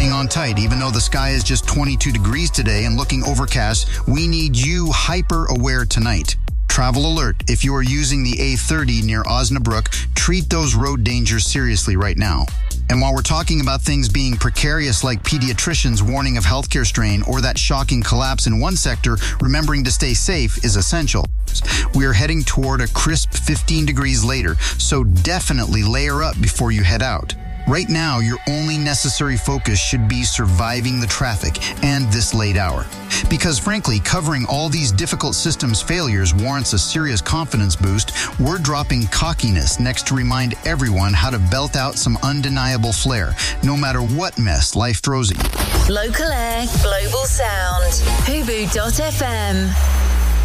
Hang on tight. Even though the sky is just 22 degrees today and looking overcast, we need you hyper-aware tonight. Travel alert. If you are using the A30 near Osnabrück, treat those road dangers seriously right now. And while we're talking about things being precarious like pediatricians' warning of healthcare strain or that shocking collapse in one sector, remembering to stay safe is essential. We are heading toward a crisp 15 degrees later, so definitely layer up before you head out. Right now, your only necessary focus should be surviving the traffic and this late hour. Because frankly, covering all these difficult systems failures warrants a serious confidence boost. We're dropping cockiness next to remind everyone how to belt out some undeniable flair, no matter what mess life throws at you. Local air, global sound. Hubu.fm.